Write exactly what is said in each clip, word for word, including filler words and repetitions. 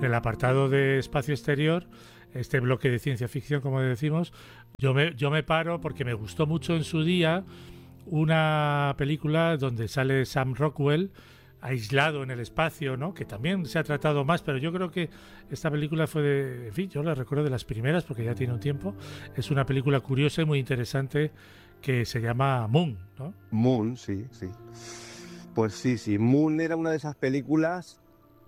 el apartado de espacio exterior, este bloque de ciencia ficción, como decimos, yo me, yo me paro porque me gustó mucho en su día una película donde sale Sam Rockwell aislado en el espacio, ¿no? Que también se ha tratado más, pero yo creo que esta película fue de, en fin, yo la recuerdo de las primeras porque ya tiene un tiempo. Es una película curiosa y muy interesante que se llama Moon, ¿no? Moon, sí, sí. Pues sí, sí. Moon era una de esas películas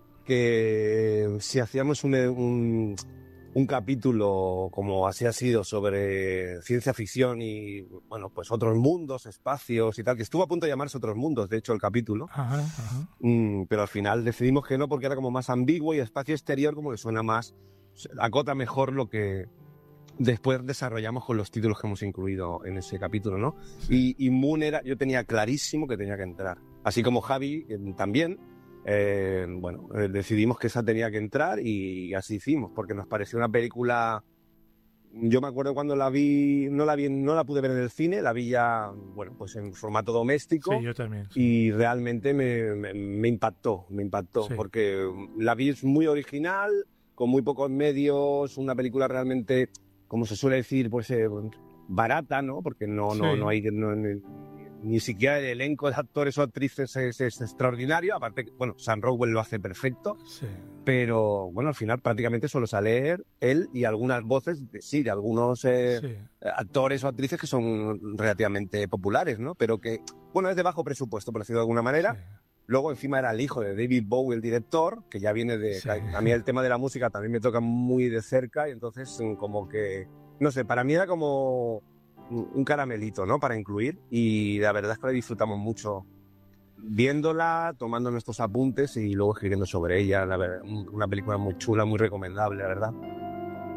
que si hacíamos un, un, un capítulo como así ha sido sobre ciencia ficción y, bueno, pues otros mundos, espacios y tal, que estuvo a punto de llamarse Otros Mundos, de hecho, el capítulo. Ajá, ajá. Mm, pero al final decidimos que no porque era como más ambiguo y espacio exterior como que suena más, acota mejor lo que después desarrollamos con los títulos que hemos incluido en ese capítulo, ¿no? Sí. Y, y Moon era, yo tenía clarísimo que tenía que entrar. Así como Javi eh, también, eh, bueno, eh, decidimos que esa tenía que entrar y así hicimos, porque nos pareció una película. Yo me acuerdo cuando la vi, no la vi, no la pude ver en el cine, la vi ya, bueno, pues en formato doméstico. Sí, yo también. Sí. Y realmente me, me, me impactó, me impactó, Sí. porque la vi es muy original, con muy pocos medios, una película realmente, como se suele decir, pues eh, barata, ¿no? Porque no, Sí. no, no hay, no, ni, ni siquiera el elenco de actores o actrices es, es extraordinario, aparte, bueno, Sam Rockwell lo hace perfecto, Sí. pero bueno, al final prácticamente solo sale él, él y algunas voces, de, sí, de algunos eh, Sí. actores o actrices que son relativamente populares, ¿no? Pero que, bueno, es de bajo presupuesto, por decirlo de alguna manera. Sí. Luego encima era el hijo de David Bowie, el director, que ya viene de... Sí. A mí el tema de la música también me toca muy de cerca y entonces como que, no sé, para mí era como un caramelito, ¿no? Para incluir y la verdad es que la disfrutamos mucho viéndola, tomando nuestros apuntes y luego escribiendo sobre ella. La verdad, una película muy chula, muy recomendable, la verdad.